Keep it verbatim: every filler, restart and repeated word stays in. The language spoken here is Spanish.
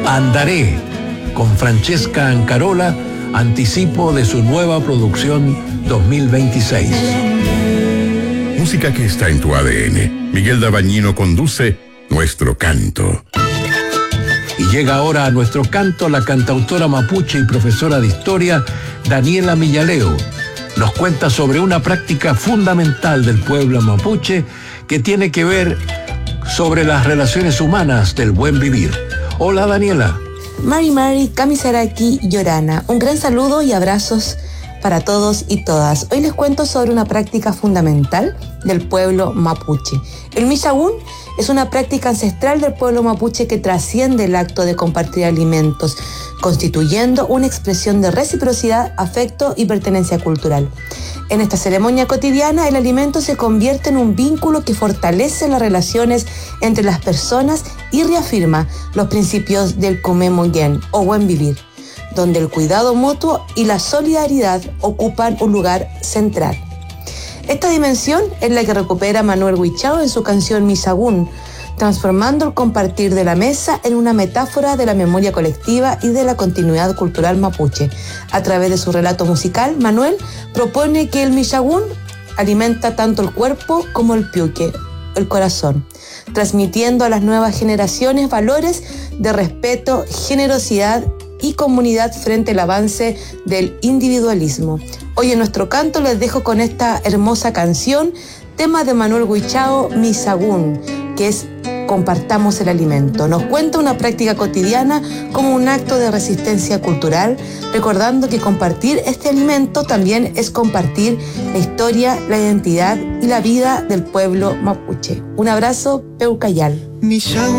Andaré, con Francesca Ancarola, anticipo de su nueva producción dos mil veintiséis. Música que está en tu A D N. Miguel Dabañino conduce Nuestro Canto. Y llega ahora a Nuestro Canto la cantautora mapuche y profesora de historia Daniela Millaleo. Nos cuenta sobre una práctica fundamental del pueblo mapuche que tiene que ver sobre las relaciones humanas del buen vivir. Hola, Daniela. Mari Mari, Kamisaraki y Yorana. Un gran saludo y abrazos para todos y todas. Hoy les cuento sobre una práctica fundamental del pueblo mapuche. El misagún es una práctica ancestral del pueblo mapuche que trasciende el acto de compartir alimentos, constituyendo una expresión de reciprocidad, afecto y pertenencia cultural. En esta ceremonia cotidiana, el alimento se convierte en un vínculo que fortalece las relaciones entre las personas y reafirma los principios del Kumemoyen o buen vivir, donde el cuidado mutuo y la solidaridad ocupan un lugar central. Esta dimensión es la que recupera Manuel Huichao en su canción Misagún, transformando el compartir de la mesa en una metáfora de la memoria colectiva y de la continuidad cultural mapuche. A través de su relato musical, Manuel propone que el misagún alimenta tanto el cuerpo como el piuque, el corazón, transmitiendo a las nuevas generaciones valores de respeto, generosidad y comunidad frente al avance del individualismo. Hoy en Nuestro Canto les dejo con esta hermosa canción, tema de Manuel Huichao, Misagún, que es Compartamos el alimento. Nos cuenta una práctica cotidiana como un acto de resistencia cultural, recordando que compartir este alimento también es compartir la historia, la identidad y la vida del pueblo mapuche. Un abrazo, Peucayal.